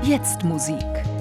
Jetzt Musik.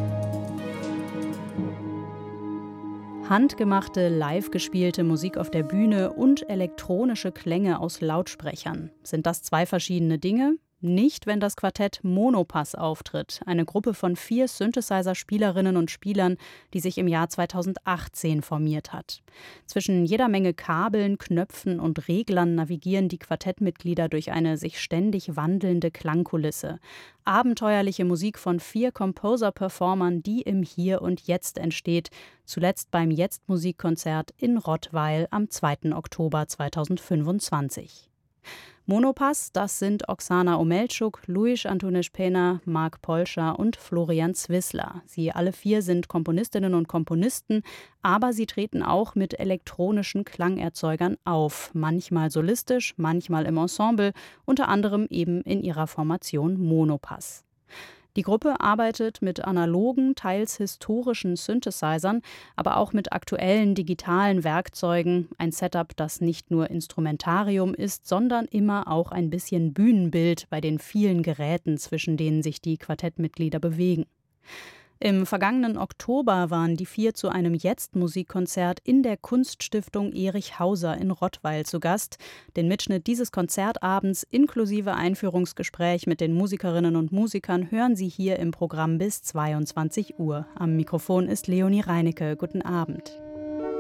Handgemachte, live gespielte Musik auf der Bühne und elektronische Klänge aus Lautsprechern. Sind das zwei verschiedene Dinge? Nicht, wenn das Quartett Monopass auftritt, eine Gruppe von 4 Synthesizer-Spielerinnen und Spielern, die sich im Jahr 2018 formiert hat. Zwischen jeder Menge Kabeln, Knöpfen und Reglern navigieren die Quartettmitglieder durch eine sich ständig wandelnde Klangkulisse. Abenteuerliche Musik von 4 Composer-Performern, die im Hier und Jetzt entsteht, zuletzt beim Jetzt-Musikkonzert in Rottweil am 2. Oktober 2025. Monopass, das sind Oksana Omelczuk, Luis Antunes Pena, Mark Polscher und Florian Zwissler. Sie alle 4 sind Komponistinnen und Komponisten, aber sie treten auch mit elektronischen Klangerzeugern auf. Manchmal solistisch, manchmal im Ensemble, unter anderem eben in ihrer Formation Monopass. Die Gruppe arbeitet mit analogen, teils historischen Synthesizern, aber auch mit aktuellen digitalen Werkzeugen. Ein Setup, das nicht nur Instrumentarium ist, sondern immer auch ein bisschen Bühnenbild bei den vielen Geräten, zwischen denen sich die Quartettmitglieder bewegen. Im vergangenen Oktober waren die 4 zu einem Jetzt-Musikkonzert in der Kunststiftung Erich Hauser in Rottweil zu Gast. Den Mitschnitt dieses Konzertabends inklusive Einführungsgespräch mit den Musikerinnen und Musikern hören Sie hier im Programm bis 22 Uhr. Am Mikrofon ist Leonie Reinecke. Guten Abend.